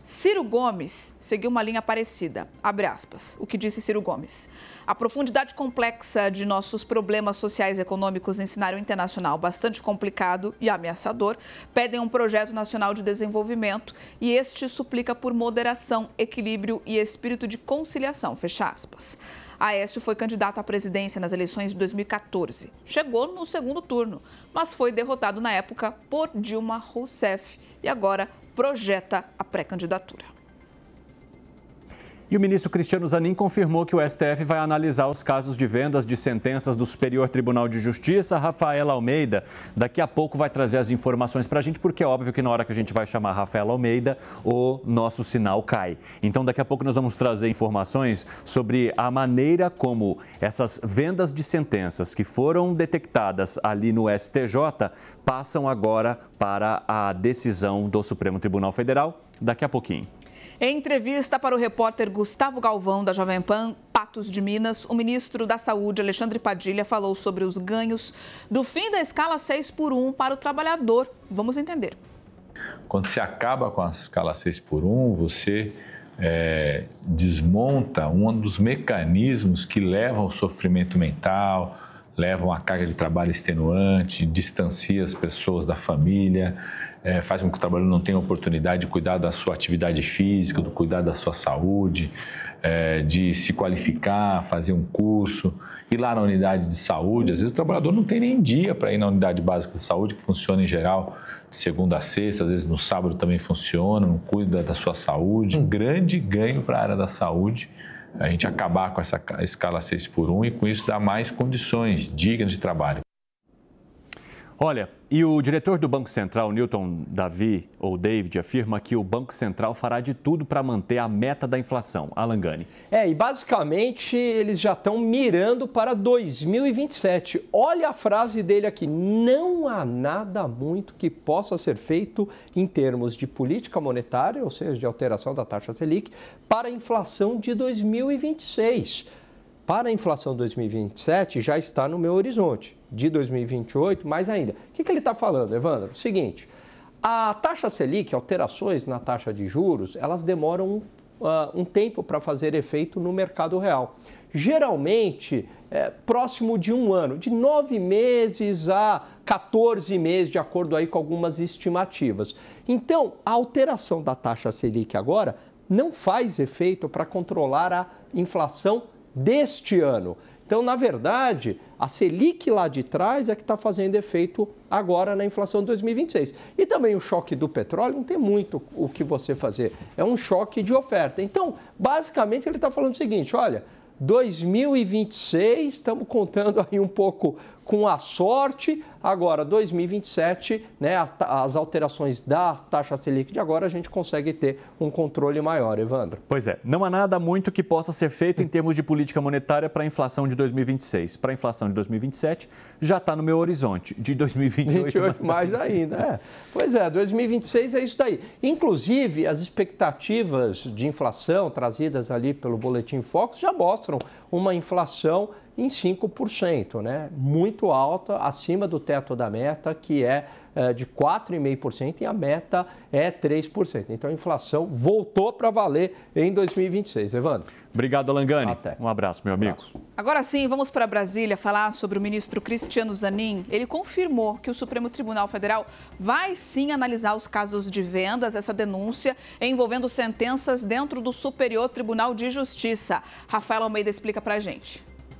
Ciro Gomes seguiu uma linha parecida. Abre aspas. O que disse Ciro Gomes? A profundidade complexa de nossos problemas sociais e econômicos em cenário internacional bastante complicado e ameaçador pedem um projeto nacional de desenvolvimento e este suplica por moderação, equilíbrio e espírito de conciliação. Fecha aspas. Aécio foi candidato à presidência nas eleições de dois mil e quatorze. Chegou no segundo turno, mas foi derrotado na época por Dilma Rousseff e agora projeta a pré-candidatura. E o ministro Cristiano Zanin confirmou que o S T F vai analisar os casos de vendas de sentenças do Superior Tribunal de Justiça. Rafaela Almeida, daqui a pouco vai trazer as informações para a gente, porque é óbvio que na hora que a gente vai chamar Rafaela Almeida, o nosso sinal cai. Então, daqui a pouco nós vamos trazer informações sobre a maneira como essas vendas de sentenças que foram detectadas ali no S T J passam agora para a decisão do Supremo Tribunal Federal, daqui a pouquinho. Em entrevista para o repórter Gustavo Galvão, da Jovem Pan, Patos de Minas, o ministro da Saúde, Alexandre Padilha, falou sobre os ganhos do fim da escala seis por um para o trabalhador. Vamos entender. Quando você acaba com a escala seis por um, você é, desmonta um dos mecanismos que levam ao sofrimento mental, levam à carga de trabalho extenuante, distancia as pessoas da família, É, faz com que o trabalhador não tenha oportunidade de cuidar da sua atividade física, de cuidar da sua saúde, é, de se qualificar, fazer um curso, ir lá na unidade de saúde. Às vezes o trabalhador não tem nem dia para ir na unidade básica de saúde, que funciona em geral de segunda a sexta, às vezes no sábado também funciona, não cuida da sua saúde. Um grande ganho para a área da saúde, a gente acabar com essa escala seis por um e com isso dar mais condições dignas de trabalho. Olha, e o diretor do Banco Central, Newton Davi, ou David, afirma que o Banco Central fará de tudo para manter a meta da inflação. Alan Gani. É, e basicamente eles já estão mirando para dois mil e vinte e sete. Olha a frase dele aqui: não há nada muito que possa ser feito em termos de política monetária, ou seja, de alteração da taxa Selic, para a inflação de dois mil e vinte e seis. Para a inflação de dois mil e vinte e sete já está no meu horizonte, de dois mil e vinte e oito, mais ainda. O que, que ele está falando, Evandro? O seguinte, a taxa Selic, alterações na taxa de juros, elas demoram uh, um tempo para fazer efeito no mercado real. Geralmente, é, próximo de um ano, de nove meses a quatorze meses, de acordo aí com algumas estimativas. Então, a alteração da taxa Selic agora não faz efeito para controlar a inflação deste ano. Então, na verdade, a Selic lá de trás é que está fazendo efeito agora na inflação de dois mil e vinte e seis. E também o choque do petróleo não tem muito o que você fazer. É um choque de oferta. Então, basicamente, ele está falando o seguinte, olha, dois mil e vinte e seis, estamos contando aí um pouco com a sorte. Agora, dois mil e vinte e sete, né, as alterações da taxa Selic de agora, a gente consegue ter um controle maior, Evandro. Pois é, não há nada muito que possa ser feito em termos de política monetária para a inflação de dois mil e vinte e seis. Para a inflação de dois mil e vinte e sete, já está no meu horizonte. De dois mil e vinte e oito, vinte e oito mais, mais ainda. É. Pois é, dois mil e vinte e seis é isso daí. Inclusive, as expectativas de inflação trazidas ali pelo Boletim Focus já mostram uma inflação em cinco por cento, né? Muito alta, acima do teto da meta, que é, é de quatro vírgula cinco por cento, e a meta é três por cento. Então, a inflação voltou para valer em dois mil e vinte e seis. Evandro. Obrigado, Alan Gani. Até. Um abraço, meu amigo. Um abraço. Agora sim, vamos para Brasília falar sobre o ministro Cristiano Zanin. Ele confirmou que o Supremo Tribunal Federal vai sim analisar os casos de vendas, essa denúncia envolvendo sentenças dentro do Superior Tribunal de Justiça. Rafaela Almeida explica para a gente.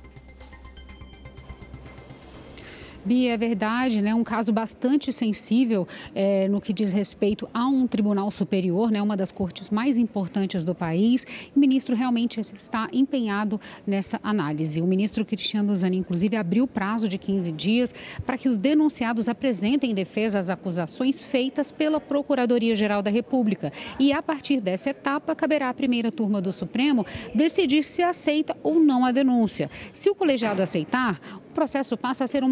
Bia, é verdade, né? Um caso bastante sensível é, no que diz respeito a um tribunal superior, né? Uma das cortes mais importantes do país. O ministro realmente está empenhado nessa análise. O ministro Cristiano Zanin, inclusive, abriu prazo de quinze dias para que os denunciados apresentem em defesa as acusações feitas pela Procuradoria-Geral da República. E, a partir dessa etapa, caberá à primeira turma do Supremo decidir se aceita ou não a denúncia. Se o colegiado aceitar, o processo passa a ser uma ação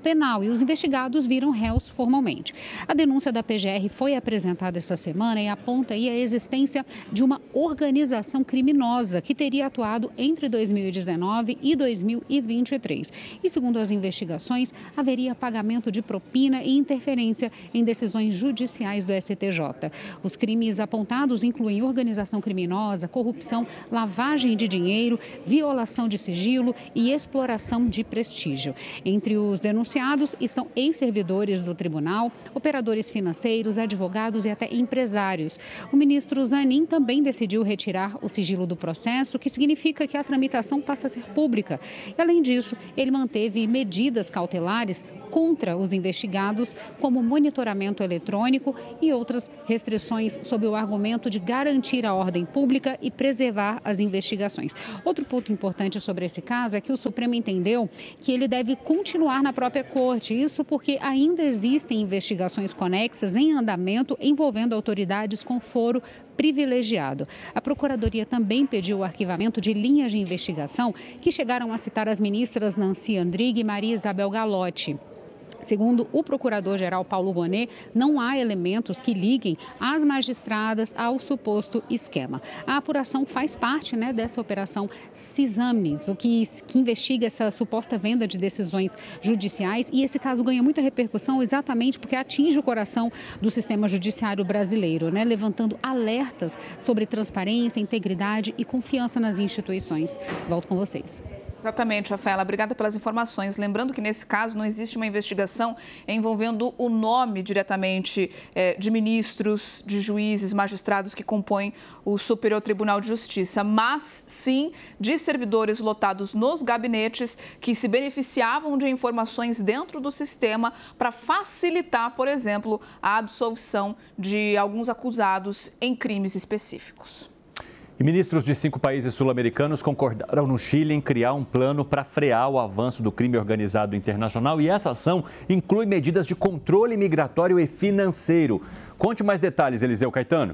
penal e os investigados viram réus formalmente. A denúncia da P G R foi apresentada esta semana e aponta aí a existência de uma organização criminosa que teria atuado entre dois mil e dezenove e dois mil e vinte e três. E segundo as investigações, haveria pagamento de propina e interferência em decisões judiciais do S T J. Os crimes apontados incluem organização criminosa, corrupção, lavagem de dinheiro, violação de sigilo e exploração de prestígio. Entre os denunciados estão ex-servidores do tribunal, operadores financeiros, advogados e até empresários. O ministro Zanin também decidiu retirar o sigilo do processo, que significa que a tramitação passa a ser pública. E, além disso, ele manteve medidas cautelares contra os investigados, como monitoramento eletrônico e outras restrições sob o argumento de garantir a ordem pública e preservar as investigações. Outro ponto importante sobre esse caso é que o Supremo entendeu que ele deve continuar na própria corte. Isso porque ainda existem investigações conexas em andamento envolvendo autoridades com foro privilegiado. A Procuradoria também pediu o arquivamento de linhas de investigação que chegaram a citar as ministras Nancy Andrighi e Maria Isabel Galotti. Segundo o procurador-geral Paulo Gonet, não há elementos que liguem as magistradas ao suposto esquema. A apuração faz parte, né, dessa operação Cisamnes, o que, que investiga essa suposta venda de decisões judiciais, e esse caso ganha muita repercussão exatamente porque atinge o coração do sistema judiciário brasileiro, né, levantando alertas sobre transparência, integridade e confiança nas instituições. Volto com vocês. Exatamente, Rafaela. Obrigada pelas informações. Lembrando que, nesse caso, não existe uma investigação envolvendo o nome diretamente é, de ministros, de juízes, magistrados que compõem o Superior Tribunal de Justiça, mas sim de servidores lotados nos gabinetes que se beneficiavam de informações dentro do sistema para facilitar, por exemplo, a absolvição de alguns acusados em crimes específicos. E ministros de cinco países sul-americanos concordaram no Chile em criar um plano para frear o avanço do crime organizado internacional, e essa ação inclui medidas de controle migratório e financeiro. Conte mais detalhes, Eliseu Caetano.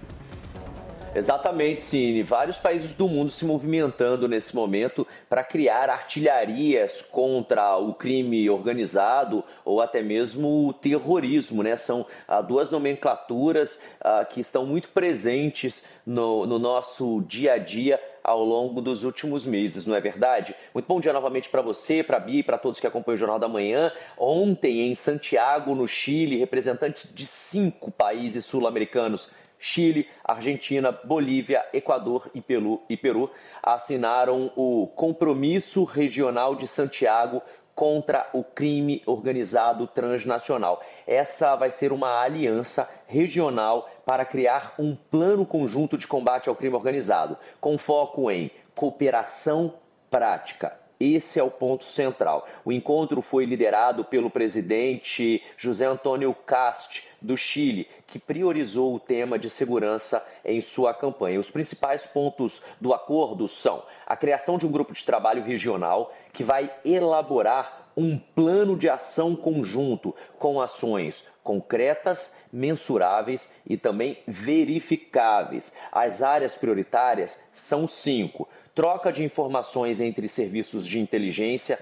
Exatamente, Cine. Vários países do mundo se movimentando nesse momento para criar artilharias contra o crime organizado ou até mesmo o terrorismo, né? São ah, duas nomenclaturas ah, que estão muito presentes no, no nosso dia a dia ao longo dos últimos meses, não é verdade? Muito bom dia novamente para você, para a Bia e para todos que acompanham o Jornal da Manhã. Ontem, em Santiago, no Chile, representantes de cinco países sul-americanos, Chile, Argentina, Bolívia, Equador e Peru, e Peru assinaram o Compromisso Regional de Santiago contra o crime organizado transnacional. Essa vai ser uma aliança regional para criar um plano conjunto de combate ao crime organizado, com foco em cooperação prática. Esse é o ponto central. O encontro foi liderado pelo presidente José Antônio Kast, do Chile, que priorizou o tema de segurança em sua campanha. Os principais pontos do acordo são a criação de um grupo de trabalho regional que vai elaborar um plano de ação conjunto com ações concretas, mensuráveis e também verificáveis. As áreas prioritárias são cinco: troca de informações entre serviços de inteligência,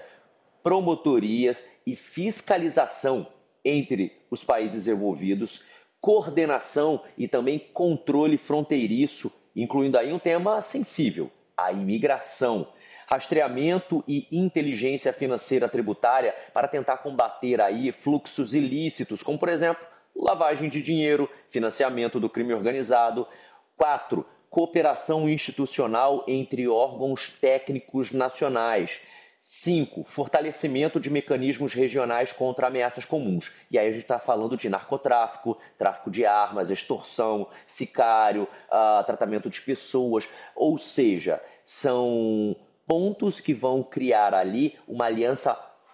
promotorias e fiscalização entre os países envolvidos, coordenação e também controle fronteiriço, incluindo aí um tema sensível, a imigração, rastreamento e inteligência financeira tributária para tentar combater aí fluxos ilícitos, como por exemplo, lavagem de dinheiro, financiamento do crime organizado. Quatro, cooperação institucional entre órgãos técnicos nacionais. Cinco, fortalecimento de mecanismos regionais contra ameaças comuns. E aí a gente está falando de narcotráfico, tráfico de armas, extorsão, sicário, uh, tratamento de pessoas. Ou seja, são pontos que vão criar ali uma aliança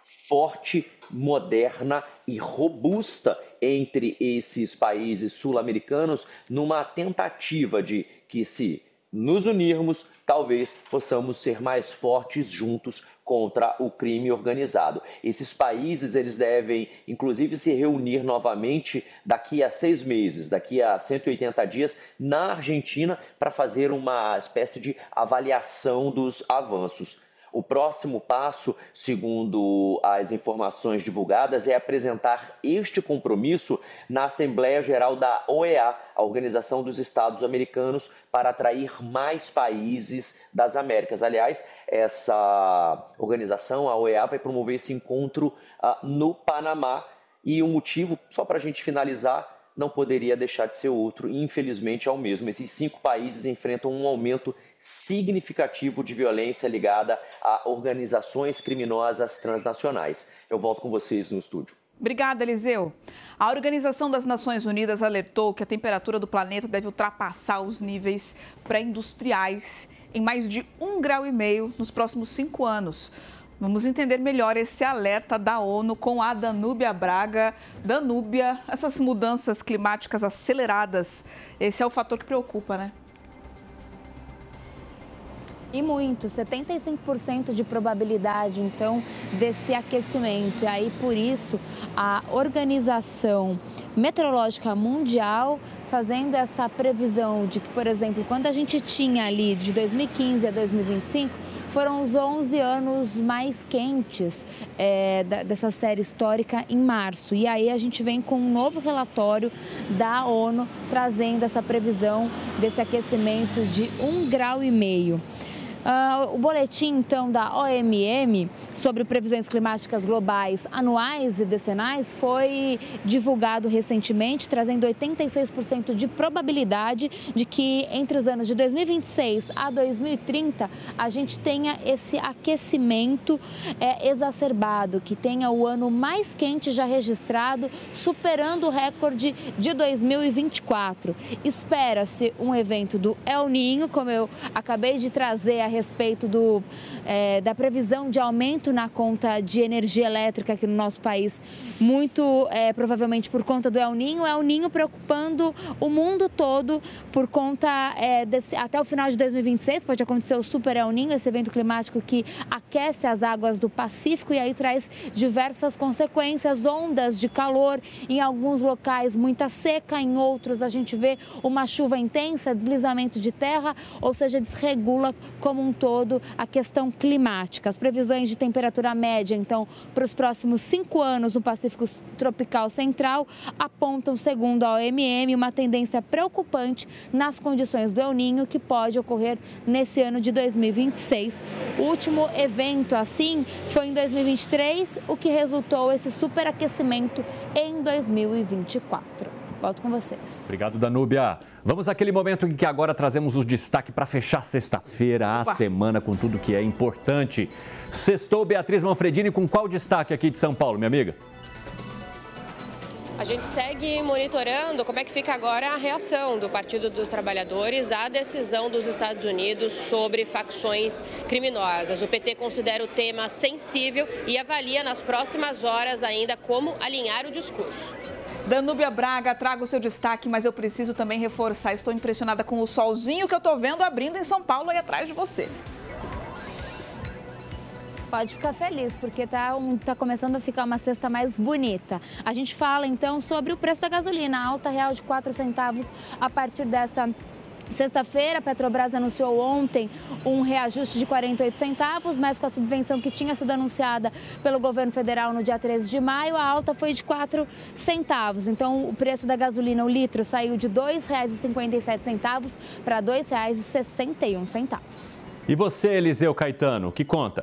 forte, moderna e robusta entre esses países sul-americanos, numa tentativa de que, se nos unirmos, talvez possamos ser mais fortes juntos contra o crime organizado. Esses países, eles devem, inclusive, se reunir novamente daqui a seis meses, daqui a cento e oitenta dias, na Argentina, para fazer uma espécie de avaliação dos avanços. O próximo passo, segundo as informações divulgadas, é apresentar este compromisso na Assembleia Geral da O E A, a Organização dos Estados Americanos, para atrair mais países das Américas. Aliás, essa organização, a O E A, vai promover esse encontro uh, no Panamá. E o motivo, só para a gente finalizar, não poderia deixar de ser outro, infelizmente é o mesmo. Esses cinco países enfrentam um aumento significativo de violência ligada a organizações criminosas transnacionais. Eu volto com vocês no estúdio. Obrigada, Eliseu. A Organização das Nações Unidas alertou que a temperatura do planeta deve ultrapassar os níveis pré-industriais em mais de um grau e meio nos próximos cinco anos. Vamos entender melhor esse alerta da ONU com a Danúbia Braga. Danúbia, essas mudanças climáticas aceleradas, esse é o fator que preocupa, né? E muito, setenta e cinco por cento de probabilidade, então, desse aquecimento. E aí, por isso, a Organização Meteorológica Mundial fazendo essa previsão de que, por exemplo, quando a gente tinha ali de dois mil e quinze a dois mil e vinte e cinco, foram os onze anos mais quentes é, dessa série histórica em março. E aí a gente vem com um novo relatório da ONU trazendo essa previsão desse aquecimento de um grau e meio. Uh, o boletim, então, da O M M sobre previsões climáticas globais anuais e decenais foi divulgado recentemente, trazendo oitenta e seis por cento de probabilidade de que entre os anos de dois mil e vinte e seis a dois mil e trinta a gente tenha esse aquecimento é, exacerbado, que tenha o ano mais quente já registrado, superando o recorde de dois mil e vinte e quatro. Espera-se um evento do El Niño, como eu acabei de trazer a respeito do, é, da previsão de aumento na conta de energia elétrica aqui no nosso país, muito é, provavelmente por conta do El Niño. O El Niño preocupando o mundo todo por conta, é, desse, até o final de dois mil e vinte e seis, pode acontecer o Super El Niño, esse evento climático que aquece as águas do Pacífico e aí traz diversas consequências, ondas de calor, em alguns locais muita seca, em outros a gente vê uma chuva intensa, deslizamento de terra, ou seja, desregula como um todo a questão climática. As previsões de temperatura média, então, para os próximos cinco anos no Pacífico Tropical Central apontam, segundo a O M M, uma tendência preocupante nas condições do El Niño que pode ocorrer nesse ano de dois mil e vinte e seis. O último evento, assim, foi em dois mil e vinte e três, o que resultou esse superaquecimento em dois mil e vinte e quatro. Volto com vocês. Obrigado, Danúbia. Vamos àquele momento em que agora trazemos o destaque para fechar sexta-feira, a Opa. semana com tudo que é importante. Sextou, Beatriz Manfredini, com qual destaque aqui de São Paulo, minha amiga? A gente segue monitorando como é que fica agora a reação do Partido dos Trabalhadores à decisão dos Estados Unidos sobre facções criminosas. O P T considera o tema sensível e avalia nas próximas horas ainda como alinhar o discurso. Danúbia Braga, traga o seu destaque, mas eu preciso também reforçar. Estou impressionada com o solzinho que eu estou vendo abrindo em São Paulo aí atrás de você. Pode ficar feliz, porque está um, tá começando a ficar uma sexta mais bonita. A gente fala, então, sobre o preço da gasolina, a alta real de quatro centavos a partir dessa sexta-feira. A Petrobras anunciou ontem um reajuste de quarenta e oito centavos, mas com a subvenção que tinha sido anunciada pelo governo federal no dia treze de maio, a alta foi de quatro centavos. Então, o preço da gasolina, o litro, saiu de dois reais e cinquenta e sete centavos para dois reais e sessenta e um centavos. E você, Eliseu Caetano, que conta?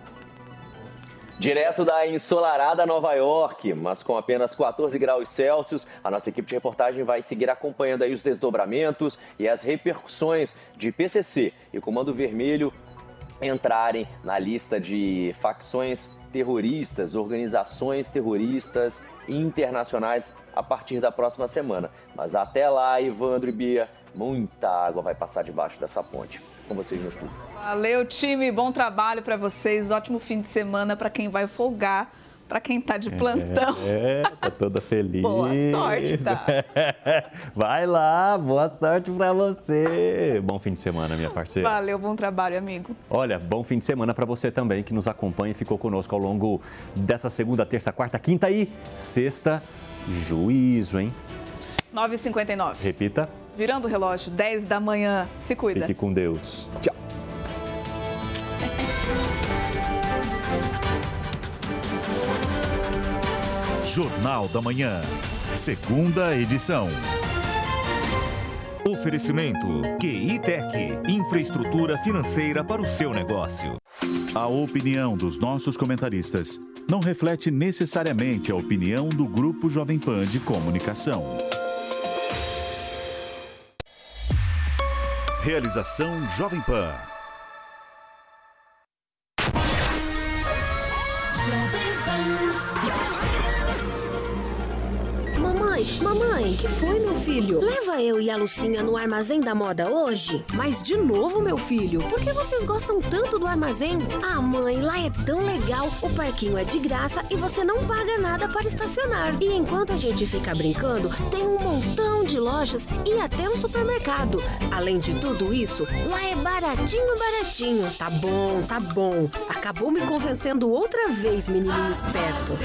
Direto da ensolarada Nova York, mas com apenas quatorze graus Celsius, a nossa equipe de reportagem vai seguir acompanhando aí os desdobramentos e as repercussões de P C C e Comando Vermelho entrarem na lista de facções terroristas, organizações terroristas internacionais a partir da próxima semana. Mas até lá, Evandro e Bia, muita água vai passar debaixo dessa ponte. Com vocês no estúdio. Valeu, time. Bom trabalho para vocês. Ótimo fim de semana para quem vai folgar, para quem tá de plantão. É, tá toda feliz. Boa sorte, tá? Vai lá, boa sorte para você. Bom fim de semana, minha parceira. Valeu, bom trabalho, amigo. Olha, bom fim de semana para você também, que nos acompanha e ficou conosco ao longo dessa segunda, terça, quarta, quinta e sexta. Juízo, hein? nove e cinquenta e nove. Repita. Virando o relógio, dez da manhã. Se cuida. Fique com Deus. Tchau. Jornal da Manhã, segunda edição. Oferecimento Q I Tech, infraestrutura financeira para o seu negócio. A opinião dos nossos comentaristas não reflete necessariamente a opinião do Grupo Jovem Pan de Comunicação. Realização Jovem Pan. Mamãe, mamãe, que foi, meu filho? Leva eu e a Lucinha no Armazém da Moda hoje? Mas de novo, meu filho, por que vocês gostam tanto do armazém? Ah, mãe, lá é tão legal, o parquinho é de graça e você não paga nada para estacionar. E enquanto a gente fica brincando, tem um montão de lojas e até um supermercado. Além de tudo isso, lá é baratinho, baratinho. Tá bom, tá bom. Acabou me convencendo outra vez, menininho esperto.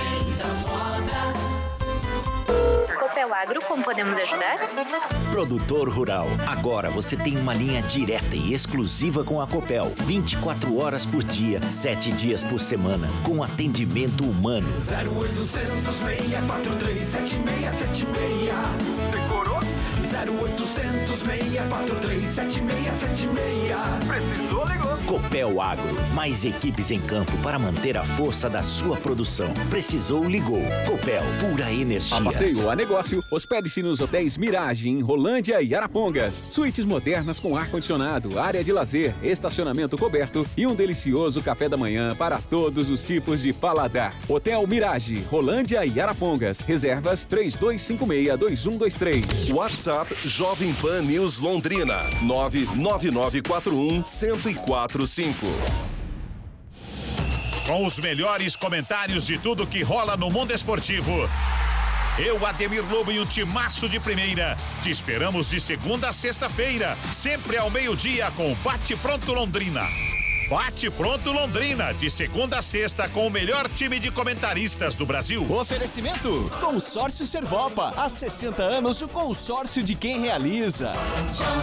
Copel Agro, como podemos ajudar? Produtor rural, agora você tem uma linha direta e exclusiva com a Copel. vinte e quatro horas por dia, sete dias por semana, com atendimento humano. zero oitocentos, seis quatro três, sete seis sete seis. Decorou? zero oitocentos, seis quatro três, sete seis sete seis. Precisou, ligou. Copel Agro, mais equipes em campo para manter a força da sua produção. Precisou, ligou. Copel, pura energia. A passeio a negócio, hospede-se nos hotéis Mirage, em Rolândia e Arapongas. Suítes modernas com ar-condicionado, área de lazer, estacionamento coberto e um delicioso café da manhã para todos os tipos de paladar. Hotel Mirage, Rolândia e Arapongas. Reservas três dois cinco seis, dois um dois três. WhatsApp Jovem Pan News Londrina, nove nove nove quatro um, zero zero quatro cinco. Com os melhores comentários de tudo que rola no mundo esportivo. Eu, Ademir Lobo e um timaço de primeira. Te esperamos de segunda a sexta-feira, sempre ao meio-dia com Bate Pronto Londrina. Bate Pronto Londrina, de segunda a sexta com o melhor time de comentaristas do Brasil. Oferecimento: Consórcio Servopa. Há sessenta anos, o consórcio de quem realiza.